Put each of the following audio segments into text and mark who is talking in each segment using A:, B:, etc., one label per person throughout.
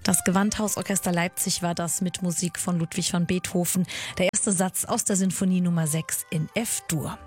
A: Das Gewandhausorchester Leipzig war das mit Musik von Ludwig van Beethoven. Der erste Satz aus der Sinfonie Nummer 6 in F-Dur.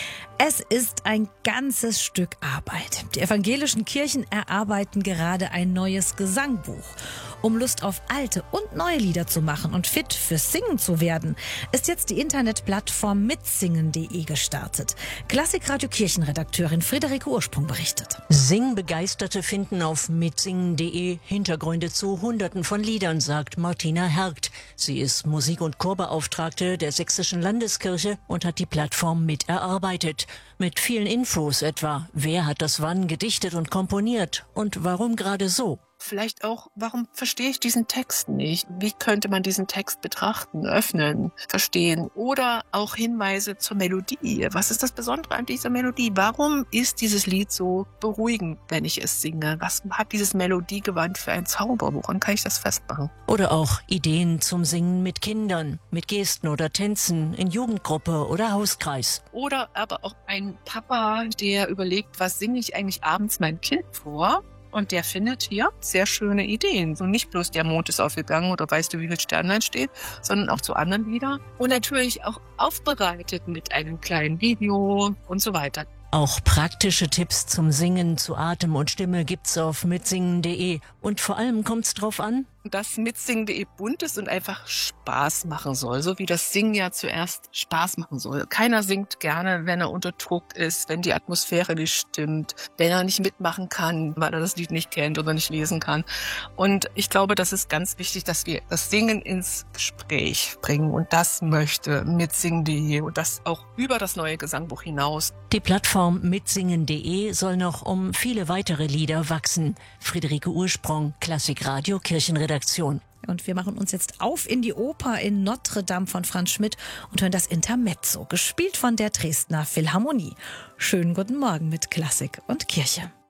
A: Es ist ein ganzes Stück Arbeit. Die evangelischen Kirchen erarbeiten gerade ein neues Gesangbuch. Um Lust auf alte und neue Lieder zu machen und fit fürs Singen zu werden, ist jetzt die Internetplattform mitsingen.de gestartet. Klassikradio Kirchenredakteurin Friederike Ursprung berichtet.
B: Singbegeisterte finden auf mitsingen.de Hintergründe zu Hunderten von Liedern, sagt Martina Hergt. Sie ist Musik- und Chorbeauftragte der Sächsischen Landeskirche und hat die Plattform mit erarbeitet. Mit vielen Infos etwa, wer hat das wann gedichtet und komponiert und warum gerade so.
C: Vielleicht auch, warum verstehe ich diesen Text nicht? Wie könnte man diesen Text betrachten, öffnen, verstehen? Oder auch Hinweise zur Melodie. Was ist das Besondere an dieser Melodie? Warum ist dieses Lied so beruhigend, wenn ich es singe? Was hat dieses Melodiegewand für einen Zauber? Woran kann ich das festmachen?
B: Oder auch Ideen zum Singen mit Kindern, mit Gesten oder Tänzen, in Jugendgruppe oder Hauskreis.
C: Oder aber auch ein Papa, der überlegt, was singe ich eigentlich abends meinem Kind vor? Und der findet hier sehr schöne Ideen. So nicht bloß der Mond ist aufgegangen oder weißt du, wie viel Sternlein steht, sondern auch zu anderen Liedern. Und natürlich auch aufbereitet mit einem kleinen Video und so weiter.
B: Auch praktische Tipps zum Singen, zu Atem und Stimme gibt's auf mitsingen.de. Und vor allem kommt's drauf an,
C: dass mitsingen.de bunt ist und einfach Spaß machen soll, so wie das Singen ja zuerst Spaß machen soll. Keiner singt gerne, wenn er unter Druck ist, wenn die Atmosphäre nicht stimmt, wenn er nicht mitmachen kann, weil er das Lied nicht kennt oder nicht lesen kann. Und ich glaube, das ist ganz wichtig, dass wir das Singen ins Gespräch bringen. Und das möchte mitsingen.de und das auch über das neue Gesangbuch hinaus.
B: Die Plattform mitsingen.de soll noch um viele weitere Lieder wachsen. Friederike Ursprung, Klassikradio Kirchenredaktion.
A: Und wir machen uns jetzt auf in die Oper in Notre Dame von Franz Schmidt und hören das Intermezzo, gespielt von der Dresdner Philharmonie. Schönen guten Morgen mit Klassik und Kirche.